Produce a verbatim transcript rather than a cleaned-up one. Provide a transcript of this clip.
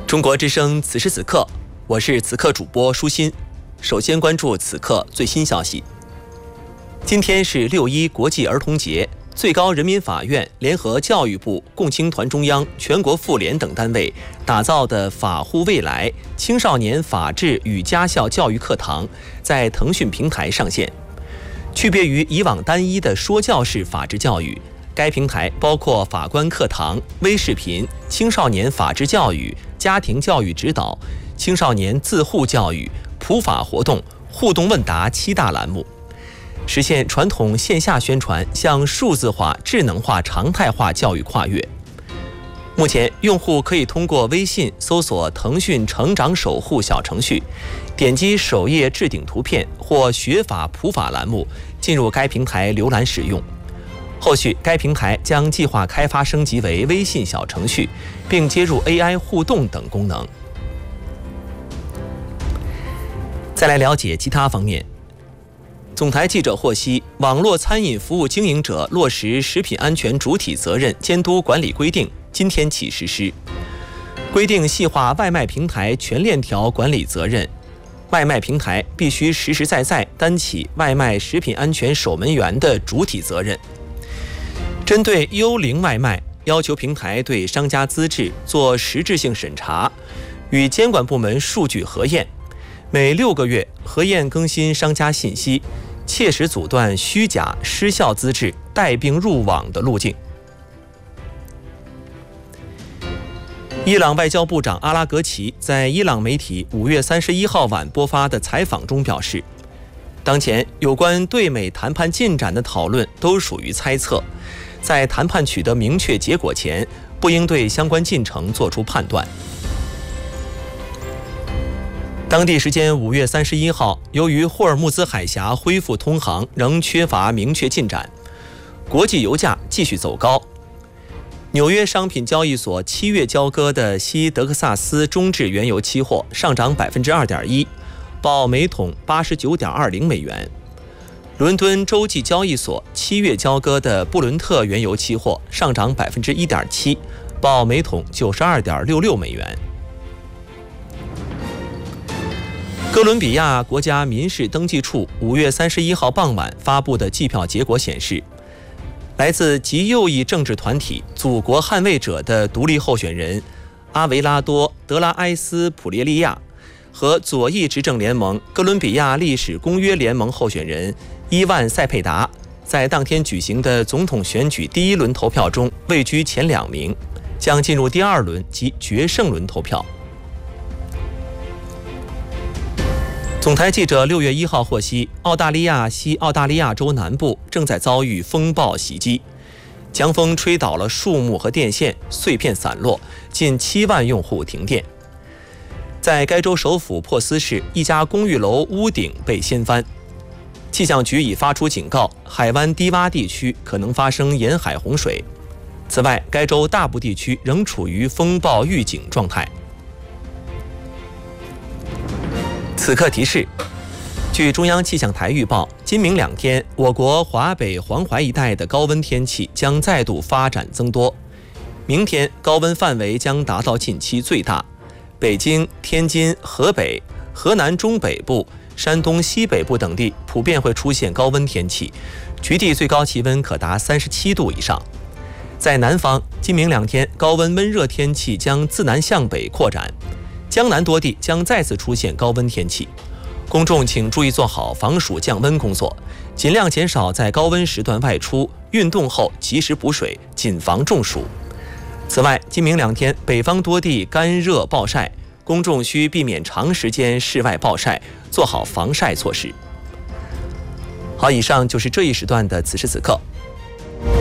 中国之声此时此刻，我是此刻主播舒心。首先关注此刻最新消息。今天是六一国际儿童节，最高人民法院联合教育部、共青团中央、全国妇联等单位打造的法护未来青少年法治与家校教育课堂在腾讯平台上线。区别于以往单一的说教式法治教育，该平台包括法官课堂、微视频、青少年法治教育、家庭教育指导、青少年自护教育、普法活动、互动问答七大栏目，实现传统线下宣传向数字化、智能化、常态化教育跨越。目前，用户可以通过微信搜索腾讯成长守护小程序，点击首页置顶图片或学法普法栏目，进入该平台浏览使用。后续，该平台将计划开发升级为微信小程序，并接入 A I 互动等功能。再来了解其他方面。总台记者获悉，网络餐饮服务经营者落实食品安全主体责任监督管理规定今天起实施。规定细化外卖平台全链条管理责任，外卖平台必须实实在在担起外卖食品安全守门员的主体责任。针对幽灵外卖，要求平台对商家资质做实质性审查，与监管部门数据核验，每六个月核验更新商家信息，切实阻断虚假失效资质带病入网的路径。伊朗外交部长阿拉格齐在伊朗媒体五月三十一号晚播发的采访中表示，当前有关对美谈判进展的讨论都属于猜测，在谈判取得明确结果前，不应对相关进程作出判断。当地时间五月三十一号，由于霍尔木兹海峡恢复通航仍缺乏明确进展，国际油价继续走高。纽约商品交易所七月交割的西德克萨斯中质原油期货上涨 百分之二点一， 报每桶 八十九点二零美元。伦敦洲际交易所七月交割的布伦特原油期货上涨 百分之一点七， 报每桶 九十二点六六美元。哥伦比亚国家民事登记处五月三十一号傍晚发布的计票结果显示，来自极右翼政治团体祖国捍卫者的独立候选人阿维拉多·德拉埃斯普列利亚和左翼执政联盟哥伦比亚历史公约联盟候选人伊万·塞佩达在当天举行的总统选举第一轮投票中位居前两名，将进入第二轮及决胜轮投票。总台记者六月一号获悉，澳大利亚西澳大利亚州南部正在遭遇风暴袭击，强风吹倒了树木和电线，碎片散落，近七万用户停电。在该州首府珀斯市，一家公寓楼屋顶被掀翻。气象局已发出警告，海湾低洼地区可能发生沿海洪水。此外，该州大部地区仍处于风暴预警状态。此刻提示，据中央气象台预报，今明两天，我国华北、黄淮一带的高温天气将再度发展增多。明天高温范围将达到近期最大，北京、天津、河北、河南中北部、山东西北部等地普遍会出现高温天气，局地最高气温可达三十七度以上。在南方，今明两天高温闷热天气将自南向北扩展，江南多地将再次出现高温天气，公众请注意做好防暑降温工作，尽量减少在高温时段外出，运动后及时补水，谨防中暑。此外，今明两天北方多地干热暴晒，公众需避免长时间室外暴晒，做好防晒措施。好，以上就是这一时段的此时此刻，